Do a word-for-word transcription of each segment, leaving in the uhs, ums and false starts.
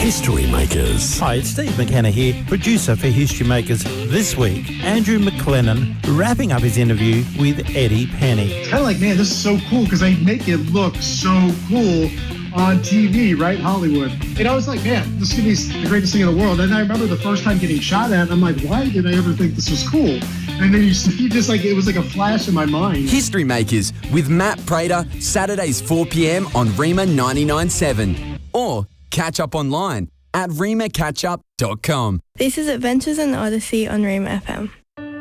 History Makers. Hi, it's Steve McKenna here, producer for History Makers. This week, Andrew McLennan wrapping up his interview with Eddie Penny. It's kind of like, man, this is so cool because they make it look so cool on T V, right? Hollywood. And I was like, man, this is going to be the greatest thing in the world. And I remember the first time getting shot at, and I'm like, why did I ever think this was cool? And then you see just like, it was like a flash in my mind. History Makers with Matt Prater, Saturdays four p.m. on Rima ninety-nine point seven. Or catch up online at rima catch up dot com. This is Adventures in Odyssey on Rima F M.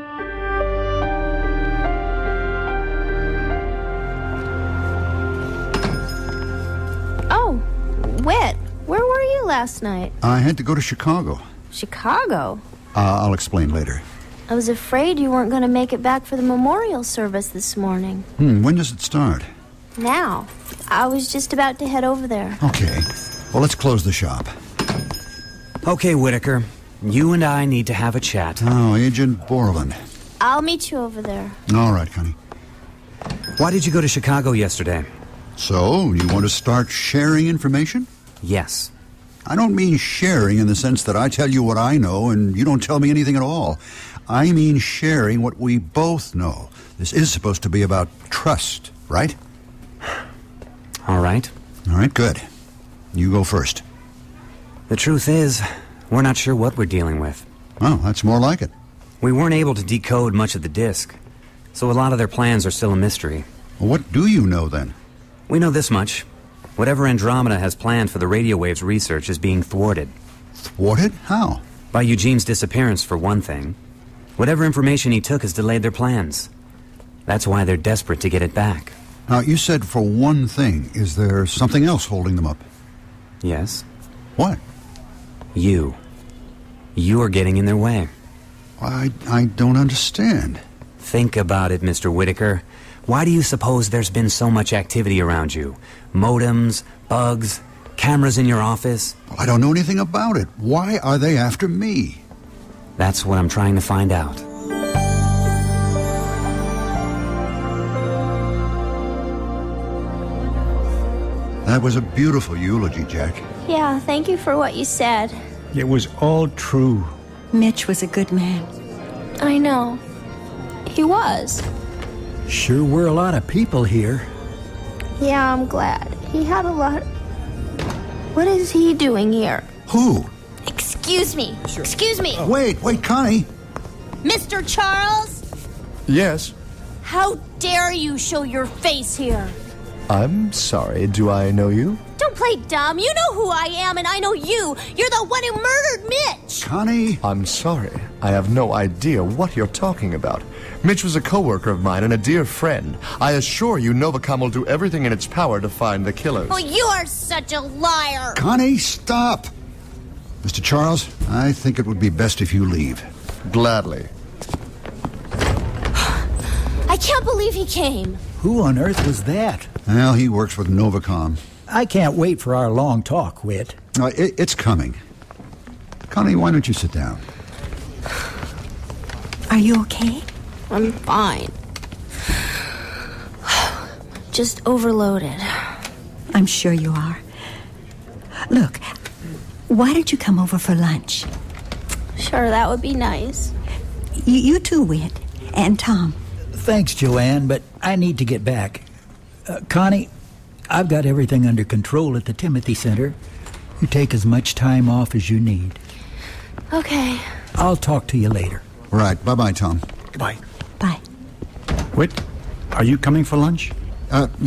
Oh, Whit, where were you last night? I had to go to Chicago. Chicago? Uh, I'll explain later. I was afraid you weren't going to make it back for the memorial service this morning. Hmm, when does it start? Now. I was just about to head over there. Okay. Well, let's close the shop. Okay, Whitaker. You and I need to have a chat. Oh, Agent Borland. I'll meet you over there. All right, Connie. Why did you go to Chicago yesterday? So, you want to start sharing information? Yes. I don't mean sharing in the sense that I tell you what I know and you don't tell me anything at all. I mean sharing what we both know. This is supposed to be about trust, right? All right. All right, good. You go first. The truth is, we're not sure what we're dealing with. Oh, that's more like it. We weren't able to decode much of the disk, so a lot of their plans are still a mystery. Well, what do you know, then? We know this much. Whatever Andromeda has planned for the radio waves research is being thwarted. Thwarted? How? By Eugene's disappearance, for one thing. Whatever information he took has delayed their plans. That's why they're desperate to get it back. Now, you said for one thing. Is there something else holding them up? Yes. What? You. You are getting in their way. I, I don't understand. Think about it, Mister Whitaker. Why do you suppose there's been so much activity around you? Modems, bugs, cameras in your office? Well, I don't know anything about it. Why are they after me? That's what I'm trying to find out. That was a beautiful eulogy, Jack. Yeah, thank you for what you said. It was all true. Mitch was a good man. I know. He was. Sure were a lot of people here. Yeah, I'm glad. He had a lot... What is he doing here? Who? Excuse me. Sure. Excuse me. Oh. Wait, wait, Connie. Mister Charles? Yes? How dare you show your face here? I'm sorry, do I know you? Don't play dumb. You know who I am, and I know you. You're the one who murdered Mitch. Connie? I'm sorry. I have no idea what you're talking about. Mitch was a co-worker of mine and a dear friend. I assure you Novacom will do everything in its power to find the killers. Oh, you are such a liar. Connie, stop. Mister Charles, I think it would be best if you leave. Gladly. I can't believe he came. Who on earth was that? Well, he works with Novacom. I can't wait for our long talk, Whit. Uh, it, it's coming. Connie, why don't you sit down? Are you okay? I'm fine. Just overloaded. I'm sure you are. Look, why don't you come over for lunch? Sure, that would be nice. You, you too, Whit. And Tom. Thanks, Joanne, but I need to get back. Uh, Connie, I've got everything under control at the Timothy Center. You take as much time off as you need. Okay. I'll talk to you later. Right. Bye-bye, Tom. Goodbye. Bye. Whit, are you coming for lunch? Uh,